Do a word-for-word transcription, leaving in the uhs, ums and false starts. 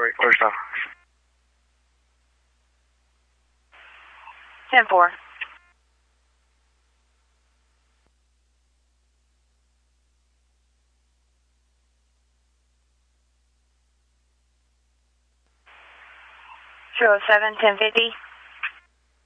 break, clear stop. ten four. two oh seven, ten fifty.